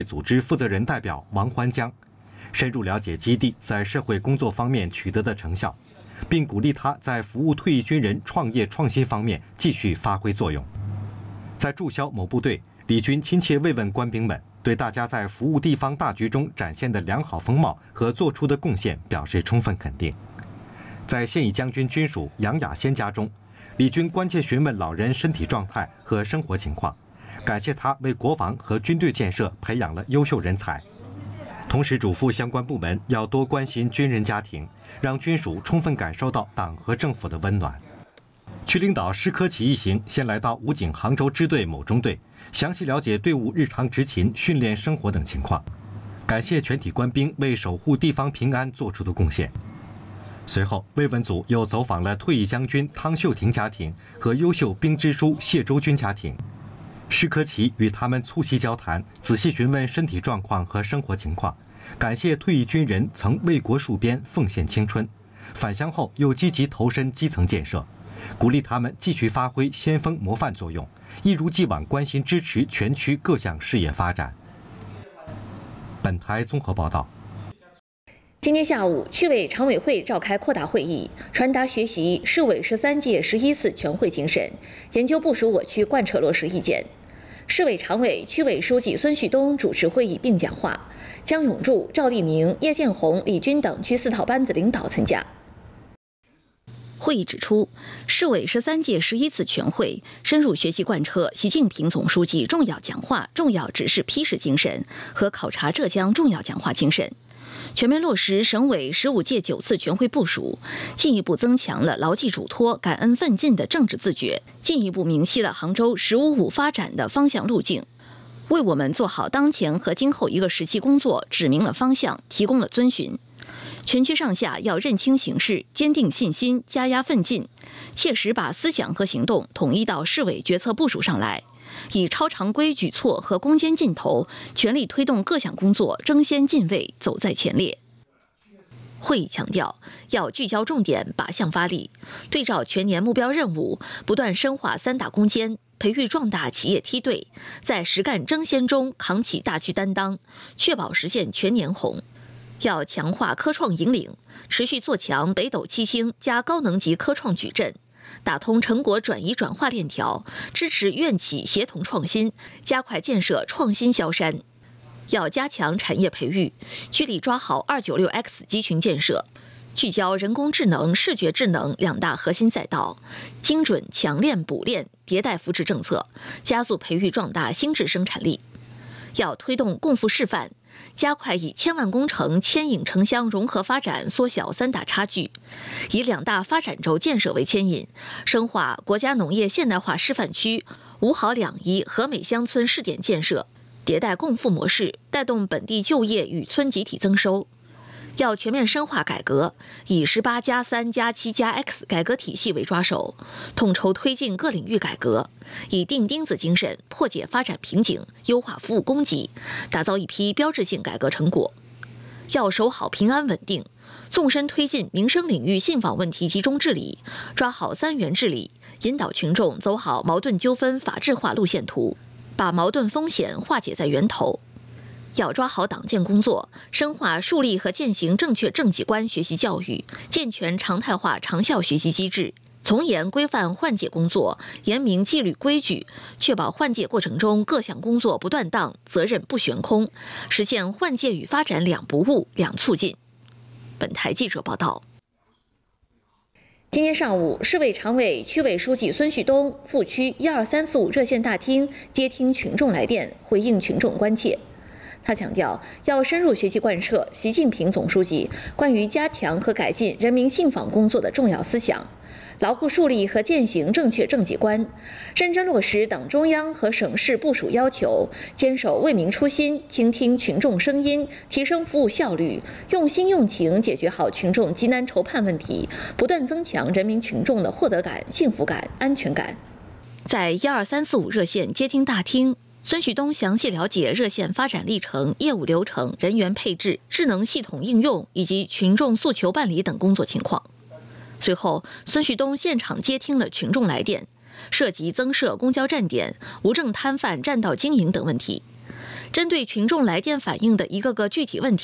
组织负责人代表王欢江，深入了解基地在社会工作方面取得的成效，并鼓励他在服务退役军人创业创新方面继续发挥作用。在驻销某部队，李军亲切慰问官兵们，对大家在服务地方大局中展现的良好风貌和做出的贡献表示充分肯定。在现役将军军属杨雅仙家中，李军关切询问老人身体状态和生活情况，感谢他为国防和军队建设培养了优秀人才，同时嘱咐相关部门要多关心军人家庭，让军属充分感受到党和政府的温暖。区领导师科起一行先来到武警杭州支队某中队，详细了解队伍日常执勤、训练生活等情况，感谢全体官兵为守护地方平安做出的贡献。随后，慰问组又走访了退役将军汤秀婷家庭和优秀兵支书谢周军家庭。施科奇与他们促膝交谈，仔细询问身体状况和生活情况，感谢退役军人曾为国戍边、奉献青春，返乡后又积极投身基层建设，鼓励他们继续发挥先锋模范作用，一如既往关心支持全区各项事业发展。本台综合报道。 今天下午，区委常委会召开扩大会议，传达学习市委13届11次全会精神，研究部署我区贯彻落实意见。市委常委、区委书记孙旭东主持会议并讲话，江永柱、赵立明、叶建红、李军等区4套班子领导参加。会议指出，市委13届11次全会深入学习贯彻习近平总书记重要讲话、重要指示批示精神和考察浙江重要讲话精神，全面落实省委15届9次全会部署，进一步增强了牢记嘱托、感恩奋进的政治自觉，进一步明晰了杭州“15+5”发展的方向路径，为我们做好当前和今后一个时期工作指明了方向，提供了遵循。全区上下要认清形势，坚定信心，加压奋进，切实把思想和行动统一到市委决策部署上来，以超常规举措和攻坚劲头，全力推动各项工作争先进位，走在前列。会议强调，要聚焦重点，靶向发力，对照全年目标任务，不断深化3大攻坚，培育壮大企业梯队，在实干争先中扛起大区担当，确保实现全年红。要强化科创引领，持续做强北斗七星加高能级科创矩阵，打通成果转移转化链条，支持院企协同创新，加快建设创新萧山。要加强产业培育，聚力抓好296X 集群建设，聚焦人工智能、视觉智能2大核心赛道，精准强链补链迭代扶持政策，加速培育壮大新质生产力。要推动共赴示范，加快以千万工程牵引城乡融合发展，缩小3大差距，以2大发展轴建设为牵引，深化国家农业现代化示范区、5好2宜和美乡村试点建设，迭代共富模式，带动本地就业与村集体增收。要全面深化改革，以18+3+7+X 改革体系为抓手，统筹推进各领域改革，以钉钉子精神破解发展瓶颈，优化服务供给，打造一批标志性改革成果。要守好平安稳定，纵深推进民生领域信访问题集中治理，抓好3元治理，引导群众走好矛盾纠纷法治化路线图，把矛盾风险化解在源头。要抓好党建工作，深化树立和践行正确政绩观学习教育，健全常态化长效学习机制，从严规范换届工作，严明纪律规矩，确保换届过程中各项工作不断档，责任不悬空，实现换届与发展2不误、2促进。本台记者报道。今天上午，市委常委、区委书记孙旭东赴区12345热线大厅接听群众来电，回应群众关切。他强调，要深入学习贯彻习近平总书记关于加强和改进人民信访工作的重要思想，牢固树立和践行正确政绩观，认真落实党中央和省市部署要求，坚守为民初心，倾听群众声音，提升服务效率，用心用情解决好群众急难愁盼问题，不断增强人民群众的获得感、幸福感、安全感。在12345热线接听大厅，孙旭东详细了解热线发展历程、业务流程、人员配置、智能系统应用以及群众诉求办理等工作情况。随后，孙旭东现场接听了群众来电，涉及增设公交站点、无证摊贩占道经营等问题。 针对群众来电反映的一个个具体问题，